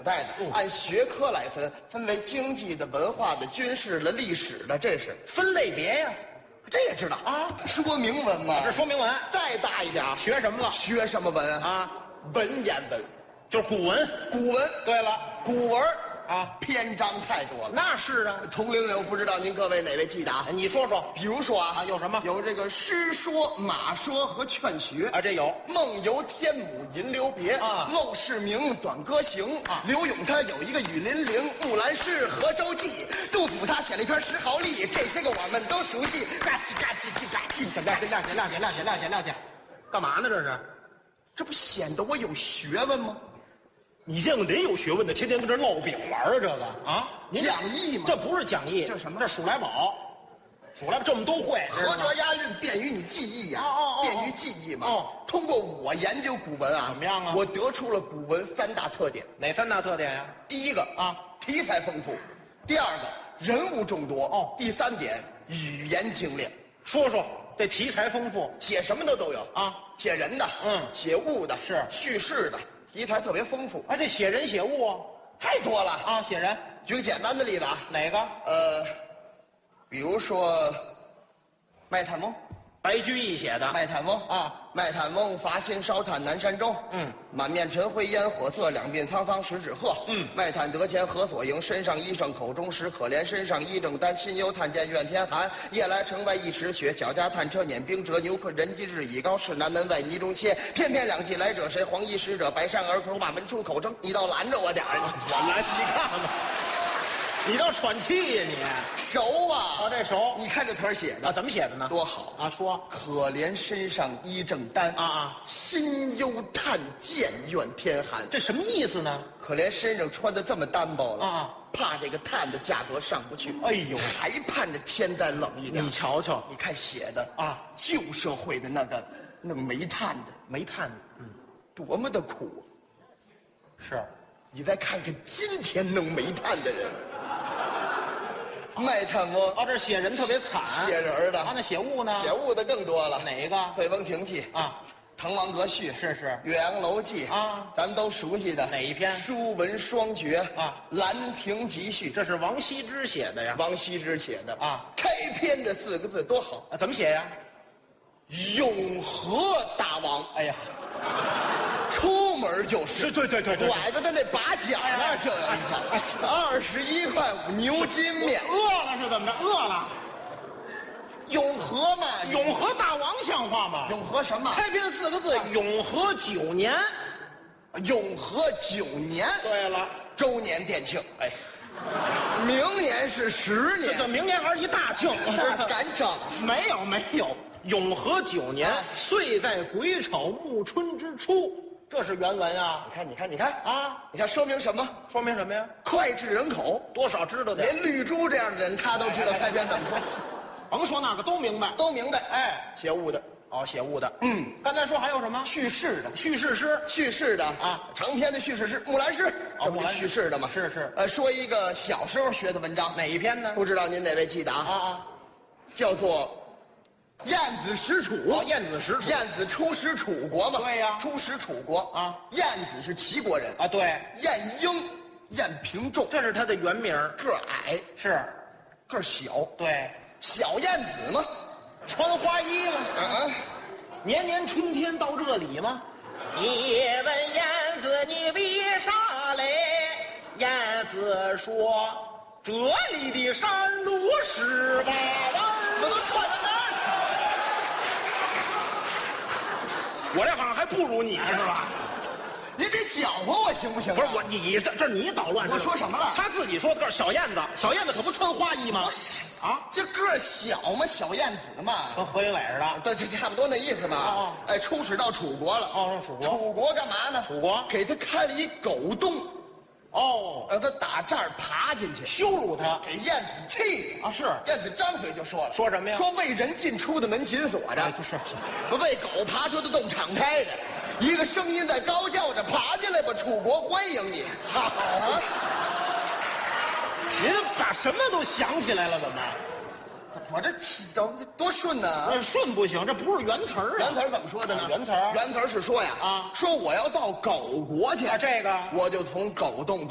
代的，按学科来分，分为经济的、文化的、军事的、历史的，这是分类别呀。 这也知道啊？ 说明文嘛， 这说明文。 再大一点， 学什么了？ 学什么文啊？ 文言文， 就是古文。 古文。 对了， 古文啊， 篇章太多了。 那是啊。 同龄有不知道您各位哪位记得啊？ 你说说。 比如说啊， 有什么？ 有这个诗说、马说和劝学啊，这有。 梦游天姥吟留别啊， 陋室铭短歌行啊。刘永他有一个雨霖铃，木兰诗和周记，杜甫他写了一篇石壕吏，这些个我们都熟悉。嘎叽嘎叽叽嘎叽， 亮姐，干嘛呢？这是？ 这不显得我有学问吗？ 你见过得有学问的，天天跟这烙饼玩啊？这个啊， 讲义吗？ 这不是讲义， 这什么？ 这数来宝，数来这么都会， 合辙押韵，便于你记忆呀。便于记忆嘛。通过我研究古文啊， 怎么样啊？ 我得出了古文3大特点。 哪3大特点呀？ 第一个啊，题材丰富；第二个，人物众多；第3点，语言精炼。 说说这题材丰富， 写什么都有啊，写人的，写物的， 是叙事的，题材特别丰富。 这写人写物啊， 太多了啊！写人， 举个简单的例子啊， 哪个？ 比如说卖炭翁， 白居易写的卖炭翁啊，卖炭翁伐薪烧炭南山中，满面尘灰烟火色，两鬓苍苍十指褐，卖炭得钱何所营？身上衣裳口中食，可怜身上衣正单，心忧炭贱怨天寒。夜来城外一时雪，脚加炭车碾冰辙，牛困人饥日已高，市南门外泥中歇。偏偏两骑来者谁？黄衣使者白衫儿口把门出口争。你倒拦着我点儿， 我来，你看看。你倒喘气呀你！ 熟啊！ 这熟。 你看这词儿写的怎么写的呢？ 多好啊！说可怜身上衣正单心忧炭贱怨天寒。 这什么意思呢？ 可怜身上穿的这么单薄了怕这个炭的价格上不去。 哎呦， 还盼着天再冷一点。 你瞧瞧， 你看写的旧社会的那个弄煤炭的，多么的苦。 是。 你再看看今天弄煤炭的人。卖炭翁这写人特别惨， 写人的那写物呢？ 写物的更多了。 哪个？ 《醉翁亭记》滕王阁序》 是 《岳阳楼记》咱们都熟悉的。 哪一篇？ 书文双绝兰亭集序》， 这是王羲之写的呀。 王羲之写的开篇的4个字多好怎么写呀？ 永和大王。哎呀，出门就是。 对， 拐子的那把角那儿就有一套，21块5牛筋面。 饿了是怎么着？饿了。 永和嘛， 永和大王像话吗？ 永和什么？ 开篇4个字，永和9年。 永和9年。 对了， 周年店庆。明年是10年。 这明年还是一大庆。 那敢整？ 没有。永和9年，岁在癸丑暮春之初，这是原文啊！ 你看你看说明什么？ 说明什么呀？ 脍炙人口， 多少知道的。 连绿珠这样的人，他都知道开篇怎么说。 甭说那个，都明白。写物的。写物的。刚才说还有什么？ 叙事的， 叙事诗， 叙事的长篇的叙事诗，木兰诗，这不就叙事的吗？ 是。 说一个小时候学的文章， 哪一篇呢？ 不知道您哪位记得叫做。晏子使楚。 晏子使楚。 晏子出使楚国嘛？ 对呀， 出使楚国晏子是齐国人对。 晏婴，晏平仲， 这是他的原名。 个矮， 是个小。 对， 小晏子嘛， 穿花衣嘛。年年春天到这里吗？你问晏子你为啥来？晏子说这里的山路18弯， 我都穿到那儿去。我这好像还不如你是吧？ 你别搅和我行不行？ 不是我，你这你捣乱。 我说什么了？ 他自己说个小燕子，小燕子可不穿花衣吗？ 这个小嘛，小燕子嘛， 跟何云伟似的。 对，这差不多那意思嘛。出使到楚国了。楚国干嘛呢？ 楚国给他开了一狗洞。让他打这儿爬进去， 羞辱他， 给晏子气是。 晏子张嘴就说了， 说什么呀？ 说为人进出的门紧锁着，为狗爬出的洞敞开着，一个声音在高叫着：“爬进来吧，楚国欢迎你！”好啊！ 您咋什么都想起来了？怎么？ 我这多顺呢！ 顺不行，这不是原词儿啊。 原词儿怎么说的呢？ 原词儿是说呀， 说我要到狗国去， 这个我就从狗洞